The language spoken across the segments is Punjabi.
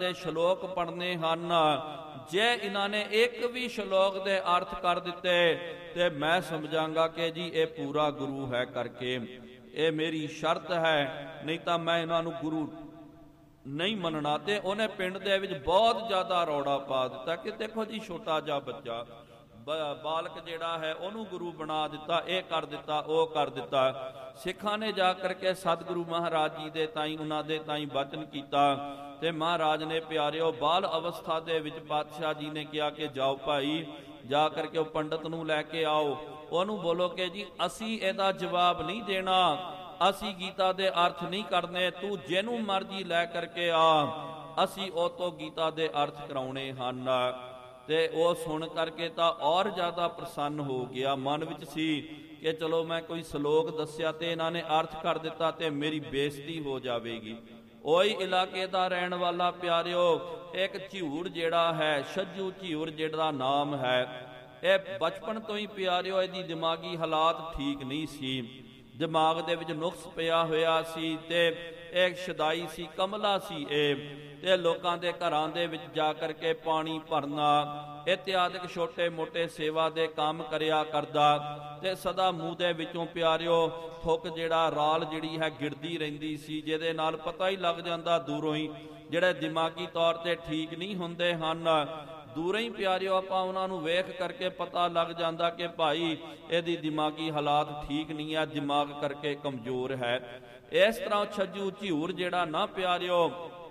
ਦੇ ਸ਼ਲੋਕ ਪੜ੍ਹਨੇ ਹਨ, ਜੇ ਇਹਨਾਂ ਨੇ ਇੱਕ ਵੀ ਸ਼ਲੋਕ ਦੇ ਅਰਥ ਕਰ ਦਿੱਤੇ ਤੇ ਮੈਂ ਸਮਝਾਂਗਾ ਕਿ ਜੀ ਇਹ ਪੂਰਾ ਗੁਰੂ ਹੈ ਕਰਕੇ। ਇਹ ਮੇਰੀ ਸ਼ਰਤ ਹੈ, ਨਹੀਂ ਤਾਂ ਮੈਂ ਇਹਨਾਂ ਨੂੰ ਗੁਰੂ ਨਹੀਂ ਮੰਨਣਾ। ਤੇ ਉਹਨੇ ਪਿੰਡ ਦੇ ਵਿੱਚ ਬਹੁਤ ਜ਼ਿਆਦਾ ਰੌਲਾ ਪਾ ਦਿੱਤਾ ਕਿ ਦੇਖੋ ਜੀ ਛੋਟਾ ਜਿਹਾ ਬੱਚਾ ਬਾਲਕ ਜਿਹੜਾ ਹੈ ਉਹਨੂੰ ਗੁਰੂ ਬਣਾ ਦਿੱਤਾ, ਇਹ ਕਰ ਦਿੱਤਾ, ਉਹ ਕਰ ਦਿੱਤਾ। ਸਿੱਖਾਂ ਨੇ ਜਾ ਕਰਕੇ ਸਤਿਗੁਰੂ ਮਹਾਰਾਜ ਜੀ ਦੇ ਤਾਈਂ, ਉਹਨਾਂ ਦੇ ਤਾਈਂ ਬਚਨ ਕੀਤਾ ਤੇ ਮਹਾਰਾਜ ਨੇ ਪਿਆਰਿਓ ਬਾਲ ਅਵਸਥਾ ਦੇ ਵਿੱਚ ਪਾਤਸ਼ਾਹ ਜੀ ਨੇ ਕਿਹਾ ਕਿ ਜਾਓ ਭਾਈ, ਜਾ ਕਰਕੇ ਉਹ ਪੰਡਤ ਨੂੰ ਲੈ ਕੇ ਆਓ, ਉਹਨੂੰ ਬੋਲੋ ਕਿ ਜੀ ਅਸੀਂ ਇਹਦਾ ਜਵਾਬ ਨਹੀਂ ਦੇਣਾ, ਅਸੀਂ ਗੀਤਾ ਦੇ ਅਰਥ ਨਹੀਂ ਕਰਨੇ, ਤੂੰ ਜਿਹਨੂੰ ਮਰਜ਼ੀ ਲੈ ਕਰਕੇ ਆ, ਅਸੀਂ ਉਹ ਤੋਂ ਗੀਤਾ ਦੇ ਅਰਥ ਕਰਾਉਣੇ ਹਨ। ਤੇ ਉਹ ਸੁਣ ਕਰਕੇ ਤਾਂ ਔਰ ਜ਼ਿਆਦਾ ਪ੍ਰਸੰਨ ਹੋ ਗਿਆ। ਮਨ ਵਿੱਚ ਸੀ ਕਿ ਚਲੋ ਮੈਂ ਕੋਈ ਸ਼ਲੋਕ ਦੱਸਿਆ ਤੇ ਇਹਨਾਂ ਨੇ ਅਰਥ ਕਰ ਦਿੱਤਾ ਤੇ ਮੇਰੀ ਬੇਇੱਜ਼ਤੀ ਹੋ ਜਾਵੇਗੀ। ਉਹੀ ਇਲਾਕੇ ਦਾ ਰਹਿਣ ਵਾਲਾ ਪਿਆਰਿਓ ਇੱਕ ਝਿਊਰ ਜਿਹੜਾ ਹੈ, ਛੱਜੂ ਝਿਊਰ ਜਿਹੜਾ ਨਾਮ ਹੈ, ਇਹ ਬਚਪਨ ਤੋਂ ਹੀ ਪਿਆਰਿਓ ਇਹਦੀ ਦਿਮਾਗੀ ਹਾਲਾਤ ਠੀਕ ਨਹੀਂ ਸੀ, ਦਿਮਾਗ ਦੇ ਵਿੱਚ ਨੁਕਸ ਪਿਆ ਹੋਇਆ ਸੀ ਤੇ ਇਹ ਸ਼ਦਾਈ ਸੀ, ਕਮਲਾ ਸੀ ਇਹ। ਤੇ ਲੋਕਾਂ ਦੇ ਘਰਾਂ ਦੇ ਵਿੱਚ ਜਾ ਕਰਕੇ ਪਾਣੀ ਭਰਨਾ ਇਤਿਆਦਿਕ ਛੋਟੇ ਮੋਟੇ ਸੇਵਾ ਦੇ ਕੰਮ ਕਰਿਆ ਕਰਦਾ ਤੇ ਸਦਾ ਮੂੰਹ ਦੇ ਵਿੱਚੋਂ ਪਿਆਰਿਓ ਥੁੱਕ ਜਿਹੜਾ ਰਾਲ ਜਿਹੜੀ ਹੈ ਗਿਰਦੀ ਰਹਿੰਦੀ ਸੀ, ਜਿਹਦੇ ਨਾਲ ਪਤਾ ਹੀ ਲੱਗ ਜਾਂਦਾ ਦੂਰੋਂ ਹੀ ਜਿਹੜੇ ਦਿਮਾਗੀ ਤੌਰ ਤੇ ਠੀਕ ਨਹੀਂ ਹੁੰਦੇ ਹਨ, ਦੂਰੋਂ ਹੀ ਪਿਆਰਿਓ ਆਪਾਂ ਉਹਨਾਂ ਨੂੰ ਵੇਖ ਕਰਕੇ ਪਤਾ ਲੱਗ ਜਾਂਦਾ ਕਿ ਭਾਈ ਇਹਦੀ ਦਿਮਾਗੀ ਹਾਲਾਤ ਠੀਕ ਨਹੀਂ ਹੈ, ਦਿਮਾਗ ਕਰਕੇ ਕਮਜ਼ੋਰ ਹੈ। ਇਸ ਤਰ੍ਹਾਂ ਛੱਜੂ ਝਿਊਰ ਜਿਹੜਾ ਨਾ ਪਿਆਰਿਓ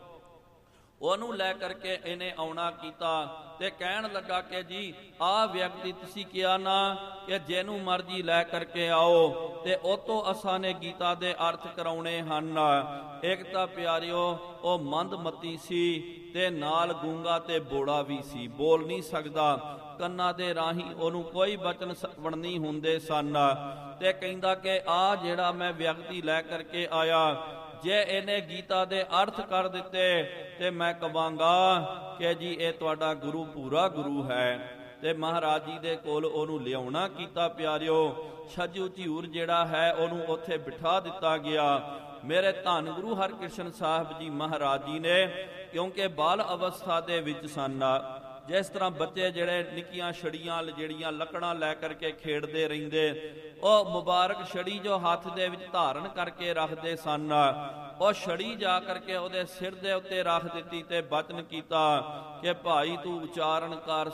ਉਹਨੂੰ ਲੈ ਕਰਕੇ ਇਹਨੇ ਆਉਣਾ ਕੀਤਾ ਤੇ ਕਹਿਣ ਲੱਗਾ ਕਿ ਜੀ ਆਹ ਵਿਅਕਤੀ ਤੁਸੀਂ ਕਿਹਾ ਨਾ ਕਿ ਜਿਹਨੂੰ ਮਰਜ਼ੀ ਲੈ ਕਰਕੇ ਆਓ ਤੇ ਉਹ ਤੋਂ ਅਸਾਂ ਨੇ ਗੀਤਾ ਦੇ ਅਰਥ ਕਰਾਉਣੇ ਹਨ। ਇੱਕ ਤਾਂ ਪਿਆਰਿਓ ਉਹ ਮੰਦਮਤੀ ਸੀ ਤੇ ਨਾਲ ਗੂੰਗਾ ਤੇ ਬੋੜਾ ਵੀ ਸੀ, ਬੋਲ ਨਹੀਂ ਸਕਦਾ, ਕੰਨਾਂ ਦੇ ਰਾਹੀਂ ਉਹਨੂੰ ਕੋਈ ਬਚਨ ਸਵਣ ਨਹੀਂ ਹੁੰਦੇ ਸਨ। ਤੇ ਕਹਿੰਦਾ ਕਿ ਆਹ ਜਿਹੜਾ ਮੈਂ ਵਿਅਕਤੀ ਲੈ ਕਰਕੇ ਆਇਆ, ਜੇ ਇਹਨੇ ਗੀਤਾ ਦੇ ਅਰਥ ਕਰ ਦਿੱਤੇ ਤੇ ਮੈਂ ਕਵਾਂਗਾ ਕਿ ਜੀ ਇਹ ਤੁਹਾਡਾ ਗੁਰੂ ਪੂਰਾ ਗੁਰੂ ਹੈ। ਤੇ ਮਹਾਰਾਜ ਜੀ ਦੇ ਕੋਲ ਉਹਨੂੰ ਲਿਆਉਣਾ ਕੀਤਾ ਪਿਆਰਿਓ। ਛੱਜੂ ਝਿਊਰ ਜਿਹੜਾ ਹੈ ਉਹਨੂੰ ਉੱਥੇ ਬਿਠਾ ਦਿੱਤਾ ਗਿਆ। ਮੇਰੇ ਧੰਨ ਗੁਰੂ ਹਰਕ੍ਰਿਸ਼ਨ ਸਾਹਿਬ ਜੀ ਮਹਾਰਾਜ ਜੀ ਨੇ, ਕਿਉਂਕਿ ਬਾਲ ਅਵਸਥਾ ਦੇ ਵਿੱਚ ਸਨ, ਜਿਸ ਤਰ੍ਹਾਂ ਬੱਚੇ ਜਿਹੜੇ ਨਿੱਕੀਆਂ ਛੜੀਆਂ ਜਿਹੜੀਆਂ ਲੱਕੜਾਂ ਲੈ ਕਰਕੇ ਖੇਡਦੇ ਰਹਿੰਦੇ, ਉਹ ਮੁਬਾਰਕ ਛੜੀ ਜੋ ਹੱਥ ਦੇ ਵਿੱਚ ਧਾਰਨ ਕਰਕੇ ਰੱਖਦੇ ਸਨ, ਉਹ ਛੜੀ ਜਾ ਕਰਕੇ ਉਹਦੇ ਸਿਰ ਦੇ ਉੱਤੇ ਰੱਖ ਦਿੱਤੀ ਤੇ ਬਚਨ ਕੀਤਾ ਕਿ ਭਾਈ ਤੂੰ ਉਚਾਰਨ ਕਰ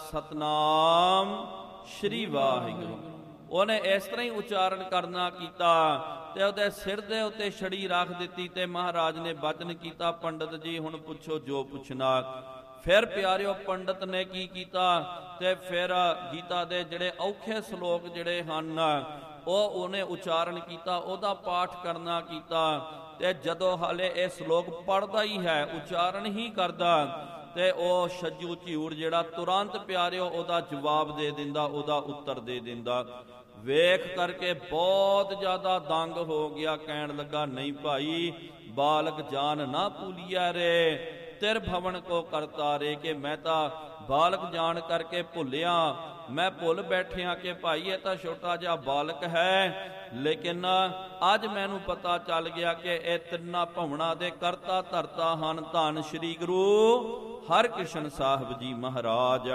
ਸਤਨਾਮ ਸ਼੍ਰੀ ਵਾਹਿਗੁਰੂ। ਉਹਨੇ ਇਸ ਤਰ੍ਹਾਂ ਹੀ ਉਚਾਰਨ ਕਰਨਾ ਕੀਤਾ ਤੇ ਉਹਦੇ ਸਿਰ ਦੇ ਉੱਤੇ ਛੜੀ ਰੱਖ ਦਿੱਤੀ ਤੇ ਮਹਾਰਾਜ ਨੇ ਬਚਨ ਕੀਤਾ, ਪੰਡਤ ਜੀ ਹੁਣ ਪੁੱਛੋ ਜੋ ਪੁੱਛਣਾ। ਫਿਰ ਪਿਆਰਿਓ ਪੰਡਤ ਨੇ ਕੀ ਕੀਤਾ ਤੇ ਫਿਰ ਗੀਤਾ ਦੇ ਜਿਹੜੇ ਔਖੇ ਸ਼ਲੋਕ ਜਿਹੜੇ ਹਨ ਉਹ ਉਹਨੇ ਉਚਾਰਨ ਕੀਤਾ, ਉਹਦਾ ਪਾਠ ਕਰਨਾ ਕੀਤਾ। ਤੇ ਜਦੋਂ ਹਾਲੇ ਇਹ ਸ਼ਲੋਕ ਪੜ੍ਹਦਾ ਹੀ ਹੈ, ਉਚਾਰਨ ਹੀ ਕਰਦਾ, ਤੇ ਉਹ ਛੱਜੂ ਝਿਊਰ ਜਿਹੜਾ ਤੁਰੰਤ ਪਿਆਰਿਓ ਉਹਦਾ ਜਵਾਬ ਦੇ ਦਿੰਦਾ, ਉਹਦਾ ਉੱਤਰ ਦੇ ਦਿੰਦਾ। ਵੇਖ ਕਰਕੇ ਬਹੁਤ ਜ਼ਿਆਦਾ ਦੰਗ ਹੋ ਗਿਆ, ਕਹਿਣ ਲੱਗਾ ਨਹੀਂ ਭਾਈ ਬਾਲਕ ਜਾਨ ਨਾ ਭੂਲੀਆ ਰੇ ਤਿਰ ਭਵਨ ਕੋ ਕਰਤਾ ਰੇ, ਕਿ ਮੈਂ ਤਾਂ ਬਾਲਕ ਜਾਣ ਕਰਕੇ ਭੁੱਲਿਆ, ਮੈਂ ਭੁੱਲ ਬੈਠਿਆ ਕਿ ਭਾਈ ਇਹ ਤਾਂ ਛੋਟਾ ਜਿਹਾ ਬਾਲਕ ਹੈ, ਲੇਕਿਨ ਅੱਜ ਮੈਨੂੰ ਪਤਾ ਚੱਲ ਗਿਆ ਕਿ ਇਹ ਤਿੰਨਾਂ ਭਵਨਾਂ ਦੇ ਕਰਤਾ ਧਰਤਾ ਹਨ, ਧੰਨ ਸ਼੍ਰੀ ਗੁਰੂ ਹਰਕ੍ਰਿਸ਼ਨ ਸਾਹਿਬ ਜੀ ਮਹਾਰਾਜ।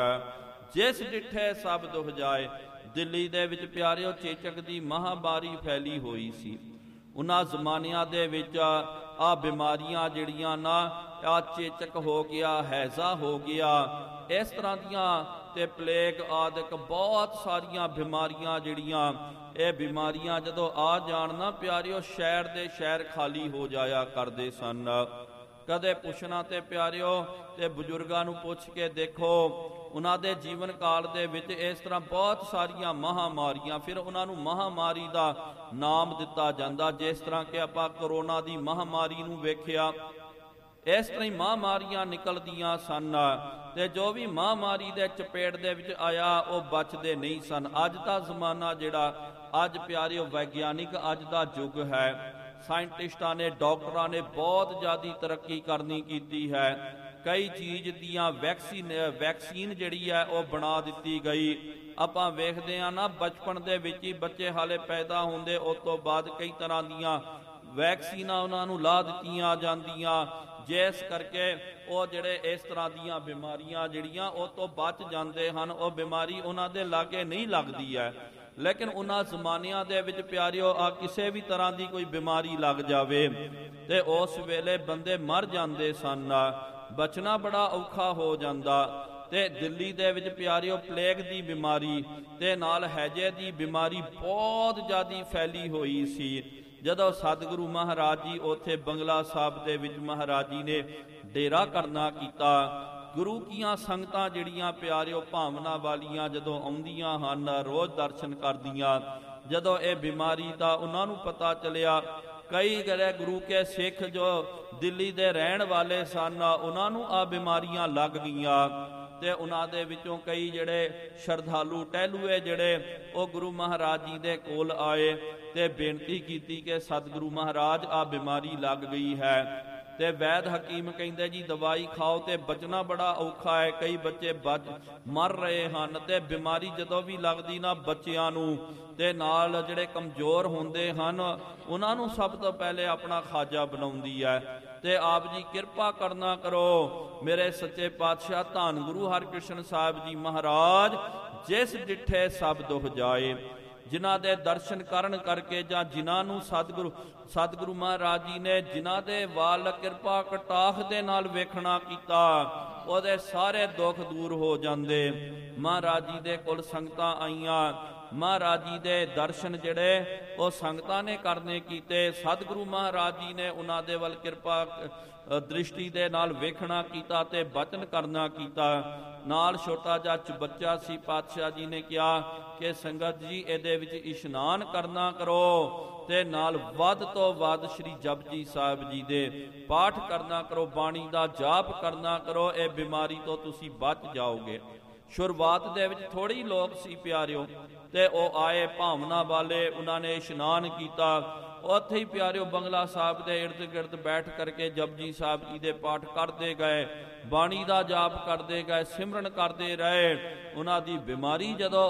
ਜਿਸ ਡਿਠੇ ਸਭ ਦੁਖ ਜਾਏ। ਦਿੱਲੀ ਦੇ ਵਿੱਚ ਪਿਆਰਿਓ ਚੇਚਕ ਦੀ ਮਹਾਂਮਾਰੀ ਫੈਲੀ ਹੋਈ ਸੀ। ਉਹਨਾਂ ਜ਼ਮਾਨਿਆਂ ਦੇ ਵਿੱਚ ਆ ਬਿਮਾਰੀਆਂ ਜਿਹੜੀਆਂ ਨਾ, ਆ ਚੇਚਕ ਹੋ ਗਿਆ, ਹੈਜ਼ਾ ਹੋ ਗਿਆ, ਇਸ ਤਰ੍ਹਾਂ ਦੀਆਂ ਤੇ ਪਲੇਗ ਆਦਿਕ ਬਹੁਤ ਸਾਰੀਆਂ ਬਿਮਾਰੀਆਂ ਜਿਹੜੀਆਂ, ਇਹ ਬਿਮਾਰੀਆਂ ਜਦੋਂ ਆ ਜਾਣ ਨਾ ਪਿਆਰਿਓ ਸ਼ਹਿਰ ਦੇ ਸ਼ਹਿਰ ਖਾਲੀ ਹੋ ਜਾਇਆ ਕਰਦੇ ਸਨ। ਕਦੇ ਪੁੱਛਣਾ ਤੇ ਪਿਆਰਿਓ ਤੇ ਬਜ਼ੁਰਗਾਂ ਨੂੰ ਪੁੱਛ ਕੇ ਦੇਖੋ, ਉਹਨਾਂ ਦੇ ਜੀਵਨ ਕਾਲ ਦੇ ਵਿੱਚ ਇਸ ਤਰ੍ਹਾਂ ਬਹੁਤ ਸਾਰੀਆਂ ਮਹਾਂਮਾਰੀਆਂ, ਫਿਰ ਉਹਨਾਂ ਨੂੰ ਮਹਾਂਮਾਰੀ ਦਾ ਨਾਮ ਦਿੱਤਾ ਜਾਂਦਾ। ਜਿਸ ਤਰ੍ਹਾਂ ਕਿ ਆਪਾਂ ਕਰੋਨਾ ਦੀ ਮਹਾਂਮਾਰੀ ਨੂੰ ਵੇਖਿਆ, ਇਸ ਤਰ੍ਹਾਂ ਹੀ ਮਹਾਂਮਾਰੀਆਂ ਨਿਕਲਦੀਆਂ ਸਨ ਤੇ ਜੋ ਵੀ ਮਹਾਂਮਾਰੀ ਦੇ ਚਪੇਟ ਦੇ ਵਿੱਚ ਆਇਆ ਉਹ ਬਚਦੇ ਨਹੀਂ ਸਨ। ਅੱਜ ਦਾ ਜ਼ਮਾਨਾ ਜਿਹੜਾ, ਅੱਜ ਪਿਆਰਿਓ ਵਿਗਿਆਨਿਕ ਅੱਜ ਦਾ ਯੁੱਗ ਹੈ, ਸਾਇੰਟਿਸਟਾਂ ਨੇ, ਡਾਕਟਰਾਂ ਨੇ ਬਹੁਤ ਜ਼ਿਆਦਾ ਤਰੱਕੀ ਕਰਨੀ ਕੀਤੀ ਹੈ। ਕਈ ਚੀਜ਼ ਦੀਆਂ ਵੈਕਸੀਨ ਜਿਹੜੀ ਹੈ ਉਹ ਬਣਾ ਦਿੱਤੀ ਗਈ। ਆਪਾਂ ਵੇਖਦੇ ਹਾਂ ਨਾ ਬਚਪਨ ਦੇ ਵਿੱਚ ਹੀ ਬੱਚੇ ਹਾਲੇ ਪੈਦਾ ਹੁੰਦੇ, ਉਸ ਤੋਂ ਬਾਅਦ ਕਈ ਤਰ੍ਹਾਂ ਦੀਆਂ ਵੈਕਸੀਨਾਂ ਉਹਨਾਂ ਨੂੰ ਲਾ ਦਿੱਤੀਆਂ ਜਾਂਦੀਆਂ, ਜਿਸ ਕਰਕੇ ਉਹ ਜਿਹੜੇ ਇਸ ਤਰ੍ਹਾਂ ਦੀਆਂ ਬਿਮਾਰੀਆਂ ਜਿਹੜੀਆਂ ਉਹ ਤੋਂ ਬਚ ਜਾਂਦੇ ਹਨ। ਉਹ ਬਿਮਾਰੀ ਉਹਨਾਂ ਦੇ ਲਾਗੇ ਨਹੀਂ ਲੱਗਦੀ ਹੈ। ਲੇਕਿਨ ਉਹਨਾਂ ਜ਼ਮਾਨਿਆਂ ਦੇ ਵਿੱਚ ਪਿਆਰਿਓ ਆ ਕਿਸੇ ਵੀ ਤਰ੍ਹਾਂ ਦੀ ਕੋਈ ਬਿਮਾਰੀ ਲੱਗ ਜਾਵੇ ਤੇ ਉਸ ਵੇਲੇ ਬੰਦੇ ਮਰ ਜਾਂਦੇ ਸਨ, ਬਚਣਾ ਬੜਾ ਔਖਾ ਹੋ ਜਾਂਦਾ। ਤੇ ਦਿੱਲੀ ਦੇ ਵਿੱਚ ਪਿਆਰਿਓ ਪਲੇਗ ਦੀ ਬਿਮਾਰੀ ਤੇ ਨਾਲ ਹੈਜੇ ਦੀ ਬਿਮਾਰੀ ਬਹੁਤ ਜ਼ਿਆਦਾ ਫੈਲੀ ਹੋਈ ਸੀ। ਜਦੋਂ ਸਤਿਗੁਰੂ ਮਹਾਰਾਜ ਜੀ ਉੱਥੇ ਬੰਗਲਾ ਸਾਹਿਬ ਦੇ ਵਿੱਚ ਮਹਾਰਾਜ ਜੀ ਨੇ ਡੇਰਾ ਕਰਨਾ ਕੀਤਾ, ਗੁਰੂ ਕੀਆਂ ਸੰਗਤਾਂ ਜਿਹੜੀਆਂ ਪਿਆਰਿਓ ਭਾਵਨਾ ਵਾਲੀਆਂ ਜਦੋਂ ਆਉਂਦੀਆਂ ਹਨ, ਰੋਜ਼ ਦਰਸ਼ਨ ਕਰਦੀਆਂ, ਜਦੋਂ ਇਹ ਬਿਮਾਰੀ ਦਾ ਉਹਨਾਂ ਨੂੰ ਪਤਾ ਚੱਲਿਆ, ਕਈ ਜਿਹੜੇ ਗੁਰੂ ਕੇ ਸਿੱਖ ਜੋ ਦਿੱਲੀ ਦੇ ਰਹਿਣ ਵਾਲੇ ਸਨ ਉਹਨਾਂ ਨੂੰ ਆ ਬਿਮਾਰੀਆਂ ਲੱਗ ਗਈਆਂ। ਤੇ ਉਹਨਾਂ ਦੇ ਵਿੱਚੋਂ ਕਈ ਜਿਹੜੇ ਸ਼ਰਧਾਲੂ ਟਹਿਲੂਏ ਜਿਹੜੇ ਉਹ ਗੁਰੂ ਮਹਾਰਾਜ ਜੀ ਦੇ ਕੋਲ ਆਏ ਤੇ ਬੇਨਤੀ ਕੀਤੀ ਕਿ ਸਤਿਗੁਰੂ ਮਹਾਰਾਜ ਆ ਬਿਮਾਰੀ ਲੱਗ ਗਈ ਹੈ। ਤੇ ਵੈਦ ਹਕੀਮ ਕਹਿੰਦੇ ਜੀ ਦਵਾਈ ਖਾਓ ਤੇ ਬਚਣਾ ਬੜਾ ਔਖਾ ਹੈ, ਕਈ ਬੱਚੇ ਮਰ ਰਹੇ ਹਨ। ਤੇ ਬਿਮਾਰੀ ਜਦੋਂ ਵੀ ਲੱਗਦੀ ਨਾ ਬੱਚਿਆਂ ਨੂੰ ਤੇ ਨਾਲ ਜਿਹੜੇ ਕਮਜ਼ੋਰ ਹੁੰਦੇ ਹਨ ਉਹਨਾਂ ਨੂੰ ਸਭ ਤੋਂ ਪਹਿਲੇ ਆਪਣਾ ਖਾਜਾ ਬਣਾਉਂਦੀ ਹੈ। ਤੇ ਆਪ ਜੀ ਕਿਰਪਾ ਕਰਨਾ ਕਰੋ ਮੇਰੇ ਸੱਚੇ ਪਾਤਸ਼ਾਹ ਧੰਨ ਗੁਰੂ ਹਰਿਕ੍ਰਿਸ਼ਨ ਸਾਹਿਬ ਜੀ ਮਹਾਰਾਜ, ਜਿਸ ਡਿਠੇ ਸਭ ਦੁਖ ਜਾਏ, ਜਿਨ੍ਹਾਂ ਦੇ ਦਰਸ਼ਨ ਕਰਨ ਕਰਕੇ ਜਾਂ ਜਿਨ੍ਹਾਂ ਨੂੰ ਸਤਿਗੁਰੂ ਮਹਾਰਾਜ ਜੀ ਨੇ ਜਿਨ੍ਹਾਂ ਦੇ ਵਾਲ ਕਿਰਪਾ ਕਟਾਖ ਦੇ ਨਾਲ ਵੇਖਣਾ ਕੀਤਾ, ਉਹਦੇ ਸਾਰੇ ਦੁੱਖ ਦੂਰ ਹੋ ਜਾਂਦੇ। ਮਹਾਰਾਜ ਜੀ ਦੇ ਕੋਲ ਸੰਗਤਾਂ ਆਈਆਂ, ਮਹਾਰਾਜ ਜੀ ਦੇ ਦਰਸ਼ਨ ਜਿਹੜੇ ਉਹ ਸੰਗਤਾਂ ਨੇ ਕਰਨੇ ਕੀਤੇ। ਸਤਿਗੁਰੂ ਮਹਾਰਾਜ ਜੀ ਨੇ ਉਹਨਾਂ ਦੇ ਵੱਲ ਕਿਰਪਾ ਦ੍ਰਿਸ਼ਟੀ ਦੇ ਨਾਲ ਵੇਖਣਾ ਕੀਤਾ ਤੇ ਬਚਨ ਕਰਨਾ ਕੀਤਾ। ਨਾਲ ਛੋਟਾ ਜਿਹਾ ਬੱਚਾ ਸੀ, ਪਾਤਸ਼ਾਹ ਜੀ ਨੇ ਕਿਹਾ ਕਿ ਸੰਗਤ ਜੀ ਇਹਦੇ ਵਿੱਚ ਇਸ਼ਨਾਨ ਕਰਨਾ ਕਰੋ ਤੇ ਨਾਲ ਵੱਧ ਤੋਂ ਵੱਧ ਸ੍ਰੀ ਜਪਜੀ ਸਾਹਿਬ ਜੀ ਦੇ ਪਾਠ ਕਰਨਾ ਕਰੋ, ਬਾਣੀ ਦਾ ਜਾਪ ਕਰਨਾ ਕਰੋ, ਇਹ ਬਿਮਾਰੀ ਤੋਂ ਤੁਸੀਂ ਬਚ ਜਾਓਗੇ। ਸ਼ੁਰੂਆਤ ਦੇ ਵਿੱਚ ਥੋੜੀ ਲੋਕ ਸੀ ਪਿਆਰਿਓ, ਤੇ ਉਹ ਆਏ ਭਾਵਨਾ ਵਾਲੇ, ਉਹਨਾਂ ਨੇ ਇਸ਼ਨਾਨ ਕੀਤਾ। ਉੱਥੇ ਹੀ ਪਿਆਰਿਓ ਬੰਗਲਾ ਸਾਹਿਬ ਦੇ ਇਰਦ ਗਿਰਦ ਬੈਠ ਕਰਕੇ ਜਪਜੀ ਸਾਹਿਬ ਜੀ ਦੇ ਪਾਠ ਕਰਦੇ ਗਏ, ਬਾਣੀ ਦਾ ਜਾਪ ਕਰਦੇ ਗਏ, ਸਿਮਰਨ ਕਰਦੇ ਰਹੇ। ਉਹਨਾਂ ਦੀ ਬਿਮਾਰੀ ਜਦੋਂ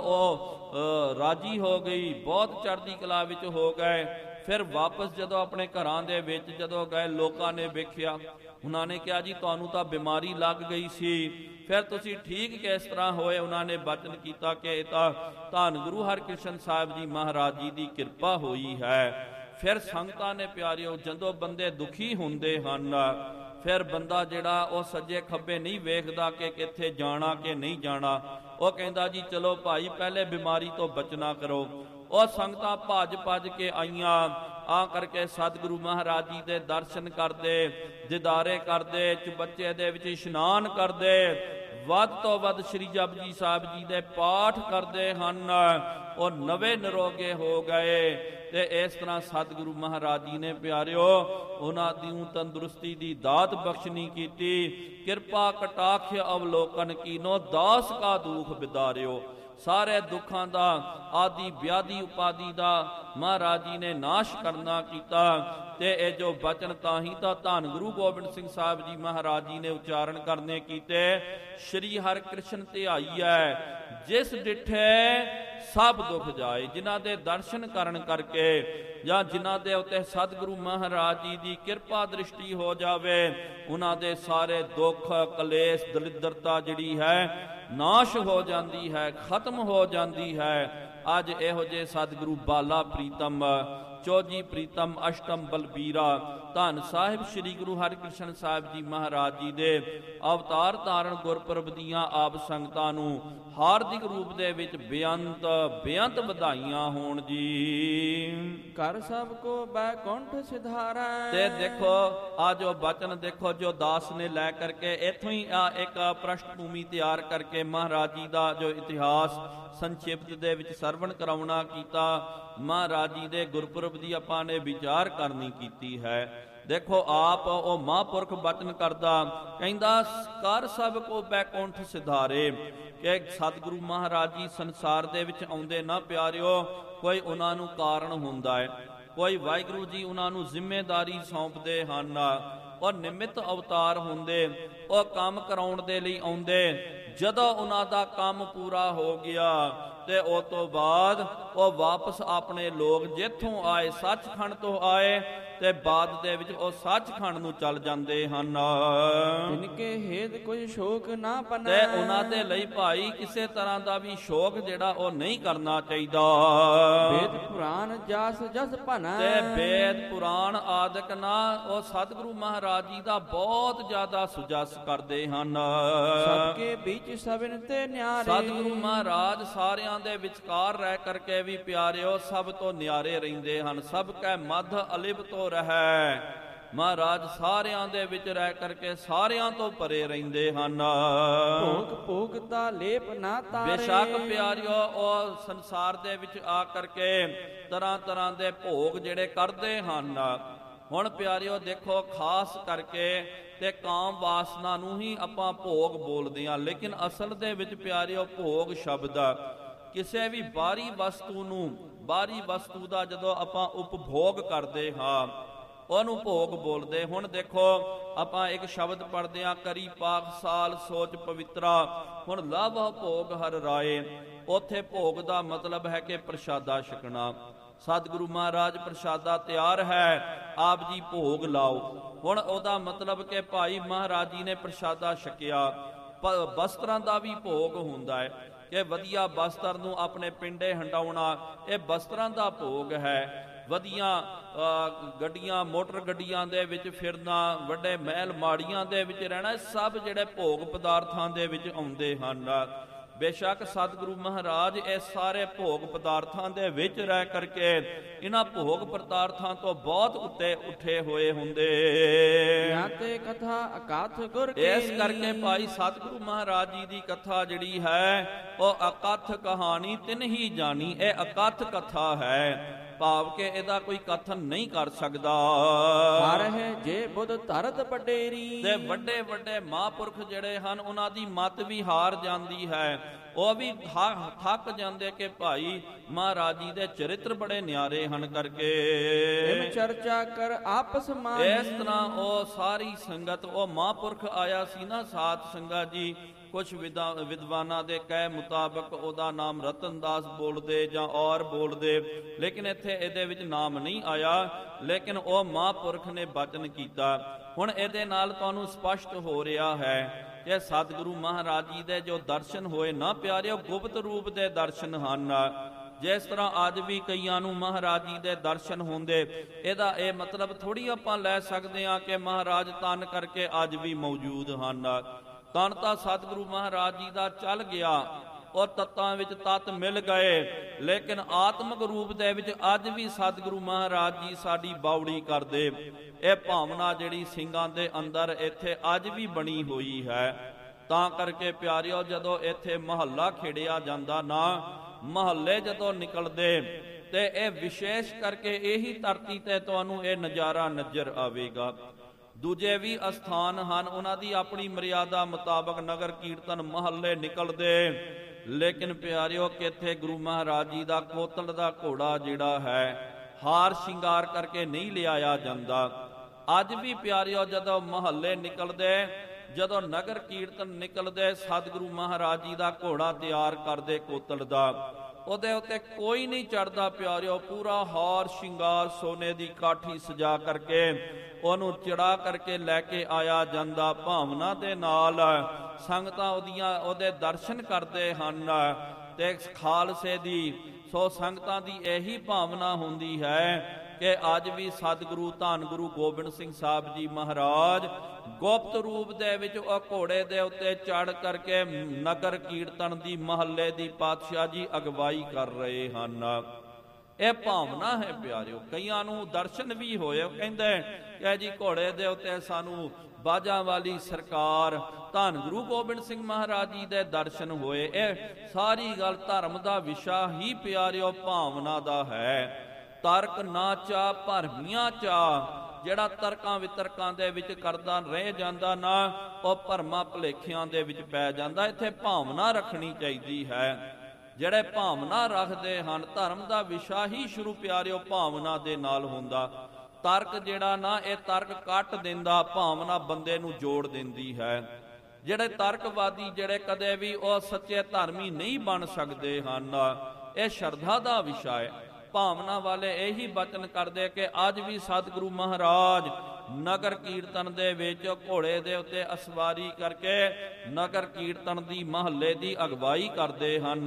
ਉਹ ਰਾਜੀ ਹੋ ਗਈ, ਬਹੁਤ ਚੜ੍ਹਦੀ ਕਲਾ ਵਿੱਚ ਹੋ ਗਏ। ਫਿਰ ਵਾਪਸ ਜਦੋਂ ਆਪਣੇ ਘਰਾਂ ਦੇ ਵਿੱਚ ਜਦੋਂ ਗਏ, ਲੋਕਾਂ ਨੇ ਵੇਖਿਆ, ਉਹਨਾਂ ਨੇ ਕਿਹਾ ਜੀ ਤੁਹਾਨੂੰ ਤਾਂ ਬਿਮਾਰੀ ਲੱਗ ਗਈ ਸੀ, ਫਿਰ ਤੁਸੀਂ ਠੀਕ ਕਿਸ ਤਰ੍ਹਾਂ ਹੋਏ? ਉਹਨਾਂ ਨੇ ਬਚਨ ਕੀਤਾ ਕਿ ਇਹ ਤਾਂ ਧੰਨ ਗੁਰੂ ਹਰਿਕ੍ਰਿਸ਼ਨ ਸਾਹਿਬ ਜੀ ਮਹਾਰਾਜ ਜੀ ਦੀ ਕਿਰਪਾ ਹੋਈ ਹੈ। ਫਿਰ ਸੰਗਤਾਂ ਨੇ ਪਿਆਰਿਓ, ਜਦੋਂ ਬੰਦੇ ਦੁਖੀ ਹੁੰਦੇ ਹਨ, ਫਿਰ ਬੰਦਾ ਜਿਹੜਾ ਉਹ ਸੱਜੇ ਖੱਬੇ ਨਹੀਂ ਵੇਖਦਾ ਕਿ ਕਿੱਥੇ ਜਾਣਾ ਕਿ ਨਹੀਂ ਜਾਣਾ। ਉਹ ਕਹਿੰਦਾ ਜੀ ਚਲੋ ਭਾਈ ਪਹਿਲੇ ਬਿਮਾਰੀ ਤੋਂ ਬਚਣਾ ਕਰੋ। ਉਹ ਸੰਗਤਾਂ ਭੱਜ ਕੇ ਆਈਆਂ, ਆ ਕਰਕੇ ਸਤਿਗੁਰੂ ਮਹਾਰਾਜ ਜੀ ਦੇ ਦਰਸ਼ਨ ਕਰਦੇ, ਦੀਦਾਰੇ ਕਰਦੇ, ਚੁਬੱਚੇ ਦੇ ਵਿੱਚ ਇਸ਼ਨਾਨ ਕਰਦੇ, ਵੱਧ ਤੋਂ ਵੱਧ ਸ੍ਰੀ ਜਪਜੀ ਸਾਹਿਬ ਜੀ ਦੇ ਪਾਠ ਕਰਦੇ ਹਨ। ਉਹ ਨਵੇਂ ਨਿਰੋਗੇ ਹੋ ਗਏ। ਤੇ ਇਸ ਤਰ੍ਹਾਂ ਸਤਿਗੁਰੂ ਮਹਾਰਾਜ ਜੀ ਨੇ ਪਿਆਰਿਓ ਉਹਨਾਂ ਦੀ ਤੰਦਰੁਸਤੀ ਦੀ ਦਾਤ ਬਖਸ਼ਣੀ ਕੀਤੀ। ਕਿਰਪਾ ਕਟਾਖ ਅਵਲੋਕਨ ਕੀਨੋ, ਦਾਸ ਕਾ ਦੁਖ ਬਿਦਾਰਿਓ। ਸਾਰੇ ਦੁੱਖਾਂ ਦਾ, ਆਦਿ ਵਿਆਧੀ ਉਪਾਦੀ ਦਾ ਮਹਾਰਾਜ ਜੀ ਨੇ ਨਾਸ਼ ਕਰਨਾ ਕੀਤਾ। ਤੇ ਇਹ ਜੋ ਬਚਨ ਤਾਂ ਹੀ ਤਾਂ ਧੰਨ ਗੁਰੂ ਗੋਬਿੰਦ ਸਿੰਘ ਸਾਹਿਬ ਜੀ ਮਹਾਰਾਜ ਜੀ ਨੇ ਉਚਾਰਨ ਕਰਨੇ ਕੀਤੇ, ਸ਼੍ਰੀ ਹਰਿਕ੍ਰਿਸ਼ਨ ਧਿਆਈਐ ਜਿਸ ਡਿਠੇ ਸਭ ਦੁੱਖ ਜਾਏ। ਜਿਨ੍ਹਾਂ ਦੇ ਦਰਸ਼ਨ ਕਰਨ ਕਰਕੇ ਜਾਂ ਜਿਨ੍ਹਾਂ ਦੇ ਉੱਤੇ ਸਤਿਗੁਰੂ ਮਹਾਰਾਜ ਜੀ ਦੀ ਕਿਰਪਾ ਦ੍ਰਿਸ਼ਟੀ ਹੋ ਜਾਵੇ, ਉਹਨਾਂ ਦੇ ਸਾਰੇ ਦੁੱਖ ਕਲੇਸ਼ ਦਲਿੱਦਰਤਾ ਜਿਹੜੀ ਹੈ ਨਾਸ਼ ਹੋ ਜਾਂਦੀ ਹੈ, ਖਤਮ ਹੋ ਜਾਂਦੀ ਹੈ। ਅੱਜ ਇਹੋ ਜਿਹੇ ਸਤਿਗੁਰੂ ਬਾਲਾ ਪ੍ਰੀਤਮ, ਚੌਜੀ ਪ੍ਰੀਤਮ, ਅਸ਼ਟਮ ਬਲਬੀਰਾ, ਧੰਨ ਸਾਹਿਬ ਸ੍ਰੀ ਗੁਰੂ ਹਰਿਕ੍ਰਿਸ਼ਨ ਸਾਹਿਬ ਜੀ ਮਹਾਰਾਜ ਜੀ ਦੇ ਅਵਤਾਰ ਧਾਰਨ ਗੁਰਪੁਰਬ ਦੀਆਂ ਆਪ ਸੰਗਤਾਂ ਨੂੰ ਹਾਰਦਿਕ ਰੂਪ ਦੇ ਵਿੱਚ ਬੇਅੰਤ ਵਧਾਈਆਂ ਹੋਣ ਜੀ। ਕਰ ਸਭ ਕੋ ਬੈਕੁੰਠ ਸਿਧਾਰੈ। ਤੇ ਦੇਖੋ ਆ ਜੋ ਬਚਨ ਦੇਖੋ ਜੋ ਦਾਸ ਨੇ ਲੈ ਕਰਕੇ ਇੱਥੋਂ ਹੀ ਆ ਇੱਕ ਪ੍ਰਸ਼ਟ ਭੂਮੀ ਤਿਆਰ ਕਰਕੇ ਮਹਾਰਾਜ ਜੀ ਦਾ ਜੋ ਇਤਿਹਾਸ ਸੰਖਿਪਤ ਦੇ ਵਿੱਚ ਸਰਵਣ ਕਰਾਉਣਾ ਕੀਤਾ। ਮਹਾਰਾਜ ਜੀ ਦੇ ਗੁਰਪੁਰਬ ਦੀ ਆਪਾਂ ਨੇ ਵਿਚਾਰ ਕਰਨੀ ਕੀਤੀ ਹੈ। ਦੇਖੋ ਆਪ ਉਹ ਮਹਾਂਪੁਰਖ ਬਚਨ ਕਰਦਾ, ਕਹਿੰਦਾ ਕਰ ਸਭ ਕੋ ਬੈਕੁੰਠ ਸਿਧਾਰੇ। ਕਿ ਸਤਿਗੁਰੂ ਮਹਾਰਾਜ ਜੀ ਸੰਸਾਰ ਦੇ ਵਿੱਚ ਆਉਂਦੇ ਨਾ ਪਿਆਰਿਓ, ਕੋਈ ਉਹਨਾਂ ਨੂੰ ਕਾਰਨ ਹੁੰਦਾ ਹੈ, ਕੋਈ ਵਾਹਿਗੁਰੂ ਜੀ ਉਹਨਾਂ ਨੂੰ ਜ਼ਿੰਮੇਦਾਰੀ ਸੌਂਪਦੇ ਹਨ। ਉਹ ਨਿਮਿਤ ਅਵਤਾਰ ਹੁੰਦੇ, ਉਹ ਕੰਮ ਕਰਾਉਣ ਦੇ ਲਈ ਆਉਂਦੇ। ਜਦੋਂ ਉਹਨਾਂ ਦਾ ਕੰਮ ਪੂਰਾ ਹੋ ਗਿਆ ਤੇ ਉਸ ਤੋਂ ਬਾਅਦ ਉਹ ਵਾਪਸ ਆਪਣੇ ਲੋਕ ਜਿੱਥੋਂ ਆਏ, ਸੱਚਖੰਡ ਤੋਂ ਆਏ, ਤੇ ਬਾਅਦ ਦੇ ਵਿੱਚ ਉਹ ਸੱਚਖੰਡ ਨੂੰ ਚੱਲ ਜਾਂਦੇ ਹਨ। ਤਿਨਕੇ ਹੇਤ ਕੋਈ ਸ਼ੋਕ ਨਾ ਪਨੈ, ਤੇ ਉਹਨਾਂ ਦੇ ਲਈ ਭਾਈ ਕਿਸੇ ਤਰ੍ਹਾਂ ਦਾ ਵੀ ਸ਼ੋਕ ਜਿਹੜਾ ਉਹ ਨਹੀਂ ਕਰਨਾ ਚਾਹੀਦਾ। ਵੇਦ ਪੁਰਾਣ ਜਸ ਜਸ ਭਨੈ, ਤੇ ਵੇਦ ਪੁਰਾਣ ਆਦਿਕ ਨਾ ਉਹ ਸਤਿਗੁਰੂ ਮਹਾਰਾਜ ਜੀ ਦਾ ਬਹੁਤ ਜ਼ਿਆਦਾ ਸੁਜਸ ਕਰਦੇ ਹਨ। ਸਭ ਕੇ ਵਿੱਚ ਸਭਨ ਤੇ ਨਿਆਰੇ, ਸਤਿਗੁਰੂ ਮਹਾਰਾਜ ਸਾਰਿਆਂ ਦੇ ਵਿਚਕਾਰ ਰਹਿ ਕਰਕੇ ਵੀ ਪਿਆਰਿਓ ਸਭ ਤੋਂ ਨਿਆਰੇ ਰਹਿੰਦੇ ਹਨ। ਸਭ ਕੈ ਮੱਧ ਅਲਿਪ ਤੋਂ ਰਹਿ, ਮਹਾਰਾਜ ਸਾਰਿਆਂ ਦੇ ਵਿੱਚ ਰਹਿ ਕਰਕੇ ਸਾਰਿਆਂ ਤੋਂ ਪਰੇ ਰਹਿੰਦੇ ਹਨ। ਭੋਗ ਭੋਗ ਦਾ ਲੇਪ ਨਾ ਤਾਰੇ, ਬੇਸ਼ੱਕ ਪਿਆਰਿਓ ਉਹ ਸੰਸਾਰ ਦੇ ਵਿੱਚ ਆ ਕਰਕੇ ਤਰ੍ਹਾਂ ਤਰ੍ਹਾਂ ਦੇ ਭੋਗ ਜਿਹੜੇ ਕਰਦੇ ਹਨ। ਹੁਣ ਪਿਆਰਿਓ ਦੇਖੋ ਖਾਸ ਕਰਕੇ ਤੇ ਕਾਮ ਵਾਸਨਾ ਨੂੰ ਹੀ ਆਪਾਂ ਭੋਗ ਬੋਲਦੇ ਹਾਂ, ਲੇਕਿਨ ਅਸਲ ਦੇ ਵਿੱਚ ਪਿਆਰਿਓ ਭੋਗ ਸ਼ਬਦ ਕਿਸੇ ਵੀ ਬਾਹਰੀ ਵਸਤੂ ਨੂੰ, ਬਾਹਰੀ ਵਸਤੂ ਦਾ ਜਦੋਂ ਆਪਾਂ ਉਪਭੋਗ ਕਰਦੇ ਹਾਂ ਉਹਨੂੰ ਭੋਗ ਬੋਲਦੇ। ਹੁਣ ਦੇਖੋ ਆਪਾਂ ਇੱਕ ਸ਼ਬਦ ਪੜ੍ਹਦੇ ਹਾਂ, ਕਰੀ ਪਾਕ ਸਾਲ ਸੋਚ ਪਵਿੱਤਰਾ, ਹੁਣ ਲਭ ਭੋਗ ਹਰ ਰਾਏ। ਉੱਥੇ ਭੋਗ ਦਾ ਮਤਲਬ ਹੈ ਕਿ ਪ੍ਰਸ਼ਾਦਾ ਛਕਣਾ। ਸਤਿਗੁਰੂ ਮਹਾਰਾਜ ਪ੍ਰਸ਼ਾਦਾ ਤਿਆਰ ਹੈ, ਆਪ ਜੀ ਭੋਗ ਲਾਓ। ਹੁਣ ਉਹਦਾ ਮਤਲਬ ਕਿ ਭਾਈ ਮਹਾਰਾਜ ਜੀ ਨੇ ਪ੍ਰਸ਼ਾਦਾ ਛਕਿਆ। ਵਸਤਰਾਂ ਦਾ ਵੀ ਭੋਗ ਹੁੰਦਾ ਹੈ ਕਿ ਵਧੀਆ ਵਸਤਰ ਨੂੰ ਆਪਣੇ ਪਿੰਡੇ ਹੰਡਾਉਣਾ, ਇਹ ਵਸਤਰਾਂ ਦਾ ਭੋਗ ਹੈ। ਵਧੀਆ ਗੱਡੀਆਂ, ਮੋਟਰ ਗੱਡੀਆਂ ਦੇ ਵਿੱਚ ਫਿਰਨਾ, ਵੱਡੇ ਮਹਿਲ ਮਾੜੀਆਂ ਦੇ ਵਿੱਚ ਰਹਿਣਾ, ਸਭ ਜਿਹੜੇ ਭੋਗ ਪਦਾਰਥਾਂ ਦੇ ਵਿੱਚ ਆਉਂਦੇ ਹਨ। ਬੇਸ਼ੱਕ ਸਤਿਗੁਰੂ ਮਹਾਰਾਜ ਇਹ ਸਾਰੇ ਭੋਗ ਪਦਾਰਥਾਂ ਦੇ ਵਿੱਚ ਰਹਿ ਕਰਕੇ ਇਹਨਾਂ ਭੋਗ ਪਦਾਰਥਾਂ ਤੋਂ ਬਹੁਤ ਉੱਤੇ ਉੱਠੇ ਹੋਏ ਹੁੰਦੇ। ਤੇ ਕਥਾ ਅਕਥ ਗੁਰ ਕੀ, ਇਸ ਕਰਕੇ ਭਾਈ ਸਤਿਗੁਰੂ ਮਹਾਰਾਜ ਜੀ ਦੀ ਕਥਾ ਜਿਹੜੀ ਹੈ ਉਹ ਅਕਥ ਕਹਾਣੀ ਤਿਨ ਹੀ ਜਾਣੀ। ਇਹ ਅਕਥ ਕਥਾ ਹੈ, ਭਾਵ ਕਿ ਇਹਦਾ ਕੋਈ ਕਥਨ ਨਹੀਂ ਕਰ ਸਕਦਾ। ਹਰ ਹੈ ਜੇ ਬੁੱਧ ਧਰਤ ਵਡੇਰੀ, ਤੇ ਵੱਡੇ ਵੱਡੇ ਮਹਾਂਪੁਰਖ ਜਿਹੜੇ ਹਨ ਉਹਨਾਂ ਦੀ ਮੱਤ ਵੀ ਹਾਰ ਜਾਂਦੀ ਹੈ। ਉਹ ਵੀ ਥੱਕ ਜਾਂਦੇ ਕਿ ਭਾਈ ਮਹਾਰਾਜ ਜੀ ਦੇ ਚਰਿੱਤਰ ਬੜੇ ਨਿਆਰੇ ਹਨ ਕਰਕੇ। ਇਹ ਚਰਚਾ ਕਰ ਆਪਸ ਮਾਹੀ, ਇਸ ਤਰ੍ਹਾਂ ਉਹ ਸਾਰੀ ਸੰਗਤ, ਉਹ ਮਹਾਂਪੁਰਖ ਆਇਆ ਸੀ ਨਾ ਸਾਧ ਸੰਗਤ ਜੀ, ਕੁਛ ਵਿਦਵਾਨਾਂ ਦੇ ਕਹਿ ਮੁਤਾਬਕ ਉਹਦਾ ਨਾਮ ਰਤਨਦਾਸ ਬੋਲਦੇ ਜਾਂ ਔਰ ਬੋਲਦੇ, ਲੇਕਿਨ ਇੱਥੇ ਇਹਦੇ ਵਿੱਚ ਨਾਮ ਨਹੀਂ ਆਇਆ। ਲੇਕਿਨ ਉਹ ਮਹਾਂਪੁਰਖ ਨੇ ਬਚਨ ਕੀਤਾ। ਹੁਣ ਇਹਦੇ ਨਾਲ ਤੁਹਾਨੂੰ ਸਪਸ਼ਟ ਹੋ ਰਿਹਾ ਹੈ ਕਿ ਸਤਿਗੁਰੂ ਮਹਾਰਾਜ ਜੀ ਦੇ ਜੋ ਦਰਸ਼ਨ ਹੋਏ ਨਾ ਪਿਆਰਿਓ, ਗੁਪਤ ਰੂਪ ਦੇ ਦਰਸ਼ਨ ਹਨ। ਜਿਸ ਤਰ੍ਹਾਂ ਅੱਜ ਵੀ ਕਈਆਂ ਨੂੰ ਮਹਾਰਾਜ ਜੀ ਦੇ ਦਰਸ਼ਨ ਹੁੰਦੇ, ਇਹਦਾ ਇਹ ਮਤਲਬ ਥੋੜੀ ਆਪਾਂ ਲੈ ਸਕਦੇ ਹਾਂ ਕਿ ਮਹਾਰਾਜ ਤਨ ਕਰਕੇ ਅੱਜ ਵੀ ਮੌਜੂਦ ਹਨ। ਤਨ ਤਾਂ ਸਤਿਗੁਰੂ ਮਹਾਰਾਜ ਜੀ ਦਾ ਚੱਲ ਗਿਆ, ਉਹ ਤੱਤਾਂ ਵਿੱਚ ਤੱਤ ਮਿਲ ਗਏ, ਲੇਕਿਨ ਆਤਮਿਕ ਰੂਪ ਦੇ ਵਿੱਚ ਅੱਜ ਵੀ ਸਤਿਗੁਰੂ ਮਹਾਰਾਜ ਜੀ ਸਾਡੀ ਬਾਉੜੀ ਕਰਦੇ। ਇਹ ਭਾਵਨਾ ਜਿਹੜੀ ਸਿੰਘਾਂ ਦੇ ਅੰਦਰ ਇੱਥੇ ਅੱਜ ਵੀ ਬਣੀ ਹੋਈ ਹੈ। ਤਾਂ ਕਰਕੇ ਪਿਆਰਿਓ ਜਦੋਂ ਇੱਥੇ ਮਹੱਲਾ ਖੇੜਿਆ ਜਾਂਦਾ ਨਾ, ਮਹੱਲੇ ਜਦੋਂ ਨਿਕਲਦੇ ਤੇ ਇਹ ਵਿਸ਼ੇਸ਼ ਕਰਕੇ ਇਹੀ ਧਰਤੀ ਤੇ ਤੁਹਾਨੂੰ ਇਹ ਨਜ਼ਾਰਾ ਨਜ਼ਰ ਆਵੇਗਾ। ਦੂਜੇ ਵੀ ਅਸਥਾਨ ਹਨ, ਉਹਨਾਂ ਦੀ ਆਪਣੀ ਮਰਿਆਦਾ ਮੁਤਾਬਕ ਨਗਰ ਕੀਰਤਨ ਮਹੱਲੇ ਨਿਕਲਦੇ, ਲੇਕਿਨ ਪਿਆਰਿਓ ਕਿੱਥੇ ਗੁਰੂ ਮਹਾਰਾਜ ਜੀ ਦਾ ਕੋਤਲ ਦਾ ਘੋੜਾ ਜਿਹੜਾ ਹੈ ਹਾਰ ਸ਼ਿੰਗਾਰ ਕਰਕੇ ਨਹੀਂ ਲਿਆਇਆ ਜਾਂਦਾ। ਅੱਜ ਵੀ ਪਿਆਰਿਓ ਜਦੋਂ ਮਹੱਲੇ ਨਿਕਲਦੇ, ਜਦੋਂ ਨਗਰ ਕੀਰਤਨ ਨਿਕਲਦੇ, ਸਤਿਗੁਰੂ ਮਹਾਰਾਜ ਜੀ ਦਾ ਘੋੜਾ ਤਿਆਰ ਕਰਦੇ ਕੋਤਲ ਦਾ, ਉਹਦੇ ਉੱਤੇ ਕੋਈ ਨਹੀਂ ਚੜਦਾ ਪਿਆਰਿਓ। ਪੂਰਾ ਹਾਰ ਸ਼ਿੰਗਾਰ ਸੋਨੇ ਦੀ ਕਾਠੀ ਸਜਾ ਕਰਕੇ ਉਹਨੂੰ ਚੜਾ ਕਰਕੇ ਲੈ ਕੇ ਆਇਆ ਜਾਂਦਾ। ਭਾਵਨਾ ਦੇ ਨਾਲ ਸੰਗਤਾਂ ਉਹਦੇ ਦਰਸ਼ਨ ਕਰਦੇ ਹਨ ਤੇ ਖਾਲਸੇ ਦੀ ਸੋ ਸੰਗਤਾਂ ਦੀ ਇਹੀ ਭਾਵਨਾ ਹੁੰਦੀ ਹੈ ਕਿ ਅੱਜ ਵੀ ਸਤਿਗੁਰੂ ਧੰਨ ਗੁਰੂ ਗੋਬਿੰਦ ਸਿੰਘ ਸਾਹਿਬ ਜੀ ਮਹਾਰਾਜ ਗੁਪਤ ਰੂਪ ਦੇ ਵਿੱਚ ਉਹ ਘੋੜੇ ਦੇ ਉੱਤੇ ਚੜ੍ਹ ਕਰਕੇ ਨਗਰ ਕੀਰਤਨ ਦੀ ਮਹੱਲੇ ਦੀ ਪਾਤਸ਼ਾਹ ਜੀ ਅਗਵਾਈ ਕਰ ਰਹੇ ਹਨ। ਇਹ ਭਾਵਨਾ ਹੈ ਪਿਆਰਿਓ। ਕਈਆਂ ਨੂੰ ਦਰਸ਼ਨ ਵੀ ਹੋਏ, ਕਹਿੰਦੇ ਕਿ ਜੀ ਘੋੜੇ ਦੇ ਉੱਤੇ ਸਾਨੂੰ ਬਾਜਾਂ ਵਾਲੀ ਸਰਕਾਰ ਧੰਨ ਗੁਰੂ ਗੋਬਿੰਦ ਸਿੰਘ ਮਹਾਰਾਜ ਜੀ ਦੇ ਦਰਸ਼ਨ ਹੋਏ। ਇਹ ਸਾਰੀ ਗੱਲ ਧਰਮ ਦਾ ਵਿਸ਼ਾ ਹੀ ਪਿਆਰਿਓ ਭਾਵਨਾ ਦਾ ਹੈ। ਤਰਕ ਨਾ ਚਾ ਭਰਮੀਆਂ ਚਾ, ਜਿਹੜਾ ਤਰਕਾਂ ਵਿਤਰਕਾਂ ਦੇ ਵਿੱਚ ਕਰਦਾ ਰਹਿ ਜਾਂਦਾ ਨਾ, ਉਹ ਭਰਮਾਂ ਭੁਲੇਖਿਆਂ ਦੇ ਵਿੱਚ ਪੈ ਜਾਂਦਾ। ਇੱਥੇ ਭਾਵਨਾ ਰੱਖਣੀ ਚਾਹੀਦੀ ਹੈ। ਜਿਹੜੇ ਭਾਵਨਾ ਰੱਖਦੇ ਹਨ, ਧਰਮ ਦਾ ਵਿਸ਼ਾ ਹੀ ਸ਼ੁਰੂ ਪਿਆਰਿਓ ਭਾਵਨਾ ਦੇ ਨਾਲ ਹੁੰਦਾ। ਤਰਕ ਜਿਹੜਾ ਨਾ, ਇਹ ਤਰਕ ਕੱਟ ਦਿੰਦਾ, ਭਾਵਨਾ ਬੰਦੇ ਨੂੰ ਜੋੜ ਦਿੰਦੀ ਹੈ। ਜਿਹੜੇ ਤਰਕਵਾਦੀ ਜਿਹੜੇ ਕਦੇ ਵੀ ਉਹ ਸੱਚੇ ਧਰਮੀ ਨਹੀਂ ਬਣ ਸਕਦੇ ਹਨ। ਇਹ ਸ਼ਰਧਾ ਦਾ ਵਿਸ਼ਾ ਹੈ। ਭਾਵਨਾ ਵਾਲੇ ਇਹੀ ਬਚਨ ਕਰਦੇ ਕਿ ਅੱਜ ਵੀ ਸਤਿਗੁਰੂ ਮਹਾਰਾਜ ਨਗਰ ਕੀਰਤਨ ਦੇ ਵਿੱਚ ਘੋੜੇ ਦੇ ਉੱਤੇ ਅਸਵਾਰੀ ਕਰਕੇ ਨਗਰ ਕੀਰਤਨ ਦੀ ਮਹੱਲੇ ਦੀ ਅਗਵਾਈ ਕਰਦੇ ਹਨ।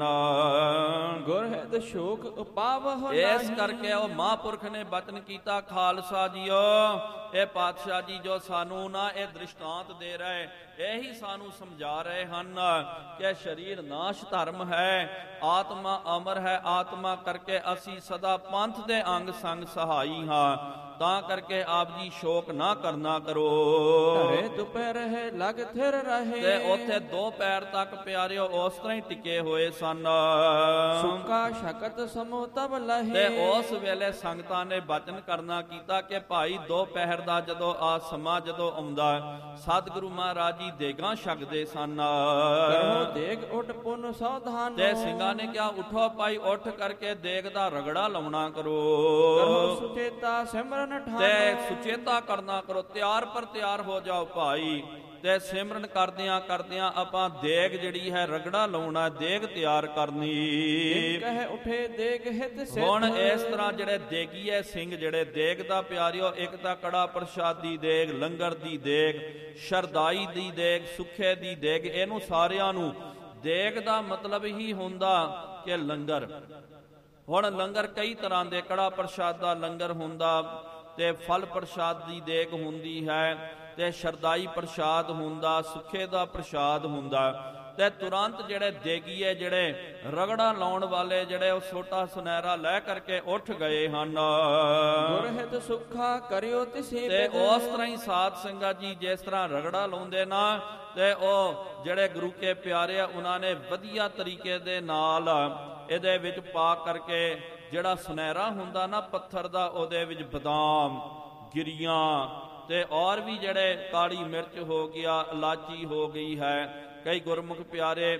ਗੁਰ ਹਿਤ ਸ਼ੋਕ ਉਪਾਵਹੁ ਇਸ ਕਰਕੇ ਉਹ ਮਹਾਂਪੁਰਖ ਨੇ ਬਚਨ ਕੀਤਾ, ਖਾਲਸਾ ਜੀਓ ਇਹ ਪਾਤਸ਼ਾਹ ਜੀ ਜੋ ਸਾਨੂੰ ਨਾ ਇਹ ਦ੍ਰਿਸ਼ਟਾਂਤ ਦੇ ਰਹੇ, ਇਹੀ ਸਾਨੂੰ ਸਮਝਾ ਰਹੇ ਹਨ ਕਿ ਸਰੀਰ ਨਾਸ਼ ਧਰਮ ਹੈ, ਆਤਮਾ ਅਮਰ ਹੈ। ਆਤਮਾ ਕਰਕੇ ਅਸੀਂ ਸਦਾ ਪੰਥ ਦੇ ਅੰਗ ਸੰਗ ਸਹਾਈ ਹਾਂ, ਤਾਂ ਕਰਕੇ ਆਪ ਜੀ ਸ਼ੋਕ ਨਾ ਕਰਨਾ ਕਰੋ। ਧਰੇ ਦੁਪਹਿਰ ਹੈ ਲਗ ਥਿਰ ਰਹੇ, ਤੇ ਉੱਥੇ 2 ਪੈਰ ਤੱਕ ਪਿਆਰਿਓ ਉਸ ਤਰ੍ਹਾਂ ਹੀ ਟਿਕੇ ਹੋਏ ਸਨ। ਸੁੱਕਾ ਸ਼ਕਤ ਸਮੋ ਤਬ ਲਹੇ, ਤੇ ਉਸ ਵੇਲੇ ਸੰਗਤਾਂ ਨੇ ਬਚਨ ਕਰਨਾ ਕੀਤਾ ਕਿ ਭਾਈ 2 ਪਹਿਰ ਦਾ ਜਦੋਂ ਆ ਸਮਾਂ ਜਦੋਂ ਆਉਂਦਾ, ਸਤਿਗੁਰੂ ਮਹਾਰਾਜ ਜੀ ਦੇਗਾਂ ਛਕਦੇ ਸਨ। ਕਰੋ ਦੇਗ ਉੱਠ ਪੁਨ ਸਾਵਧਾਨ, ਤੇ ਸਿੰਘਾਂ ਨੇ ਕਿਹਾ ਉਠੋ ਭਾਈ, ਉੱਠ ਕਰਕੇ ਦੇਗ ਦਾ ਰਗੜਾ ਲਾਉਣਾ ਕਰੋ। ਕਰੋ ਸੁਚੇਤਾ ਸਿਮਰਨ ਤੇ ਸੁਚੇਤਾ ਕਰਨਾ ਕਰੋ, ਤਿਆਰ ਪਰ ਤਿਆਰ ਹੋ ਜਾਓ ਭਾਈ। ਤੇ ਸਿਮਰਨ ਕਰਦਿਆਂ ਕਰਦਿਆਂ ਆਪਾਂ ਦੇਗ ਜਿਹੜੀ ਹੈ ਰਗੜਾ ਲਾਉਣਾ, ਦੇਗ ਤਿਆਰ ਕਰਨੀ। ਕਹੇ ਉਠੇ ਦੇਗ ਹਿਤ ਸਿੱਧ, ਹੁਣ ਇਸ ਤਰ੍ਹਾਂ ਜਿਹੜੇ ਦੇਗੀਏ ਸਿੰਘ ਜਿਹੜੇ ਦੇਗ ਦਾ ਪਿਆਰਿਓ, ਇੱਕ ਤਾਂ ਕੜਾ ਪ੍ਰਸ਼ਾਦੀ ਦੇਗ, ਲੰਗਰ ਦੀ ਦੇਗ, ਸ਼ਰਦਾਈ ਦੀ ਦੇਗ, ਸੁੱਖੇ ਦੀ ਦੇਗ, ਇਹਨੂੰ ਸਾਰਿਆਂ ਨੂੰ ਦੇਗ ਦਾ ਮਤਲਬ ਹੀ ਹੁੰਦਾ ਕਿ ਲੰਗਰ। ਹੁਣ ਲੰਗਰ ਕਈ ਤਰ੍ਹਾਂ ਦੇ, ਕੜਾ ਪ੍ਰਸ਼ਾਦ ਦਾ ਲੰਗਰ ਹੁੰਦਾ, ਤੇ ਫਲ ਪ੍ਰਸ਼ਾਦ ਦੀ ਦੇਗ ਹੁੰਦੀ ਹੈ, ਤੇ ਸ਼ਰਦਾਈ ਪ੍ਰਸ਼ਾਦ ਹੁੰਦਾ, ਸੁੱਖੇ ਦਾ ਪ੍ਰਸ਼ਾਦ ਹੁੰਦਾ। ਤੇ ਤੁਰੰਤ ਜਿਹੜੇ ਦੇਗੀਏ ਜਿਹੜੇ ਰਗੜਾ ਲਾਉਣ ਵਾਲੇ ਜਿਹੜੇ ਉਹ ਛੋਟਾ ਸੁਨਹਿਰਾ ਲੈ ਕਰਕੇ ਉੱਠ ਗਏ ਹਨ। ਗੁਰ ਹਿਤ ਸੁੱਖਾ ਕਰਿਓ ਤਿਸੀ, ਤੇ ਉਸ ਤਰ੍ਹਾਂ ਹੀ ਸਾਧ ਸੰਗਤ ਜੀ ਜਿਸ ਤਰ੍ਹਾਂ ਰਗੜਾ ਲਾਉਂਦੇ ਨਾ, ਤੇ ਉਹ ਜਿਹੜੇ ਗੁਰੂ ਕੇ ਪਿਆਰੇ ਆ ਉਹਨਾਂ ਨੇ ਵਧੀਆ ਤਰੀਕੇ ਦੇ ਨਾਲ ਇਹਦੇ ਵਿੱਚ ਪਾ ਕਰਕੇ ਜਿਹੜਾ ਸੁਨਹਿਰਾ ਹੁੰਦਾ ਨਾ ਪੱਥਰ ਦਾ, ਉਹਦੇ ਵਿੱਚ ਬਦਾਮ, ਗਿਰੀਆਂ, ਤੇ ਔਰ ਵੀ ਜਿਹੜੇ ਕਾਲੀ ਮਿਰਚ ਹੋ ਗਿਆ, ਇਲਾਚੀ ਹੋ ਗਈ ਹੈ, ਕਈ ਗੁਰਮੁਖ ਪਿਆਰੇ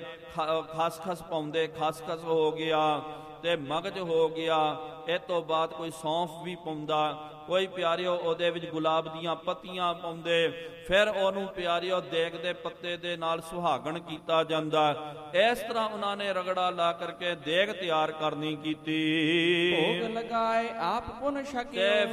ਖਸਖਸ ਪਾਉਂਦੇ, ਖਸਖਸ ਹੋ ਗਿਆ, ਤੇ ਮਗਜ ਹੋ ਗਿਆ, ਇਹ ਤੋਂ ਬਾਅਦ ਕੋਈ ਸੌਂਫ ਵੀ ਪਾਉਂਦਾ, ਕੋਈ ਪਿਆਰਿਓ ਉਹਦੇ ਵਿੱਚ ਗੁਲਾਬ ਦੀਆਂ ਪੱਤੀਆਂ ਪਾਉਂਦੇ, ਫਿਰ ਉਹਨੂੰ ਪਿਆਰਿਓ ਦੇਗ ਦੇ ਪੱਤੇ ਦੇ ਨਾਲ ਸੁਹਾਗਣ ਕੀਤਾ ਜਾਂਦਾ। ਇਸ ਤਰ੍ਹਾਂ ਉਹਨਾਂ ਨੇ ਰਗੜਾ ਲਾ ਕਰਕੇ ਦੇਗ ਤਿਆਰ ਕਰਨੀ ਕੀਤੀ। ਭੋਗ ਲਗਾਏ ਆਪ ਪੁਨ ਛਕਿਓ,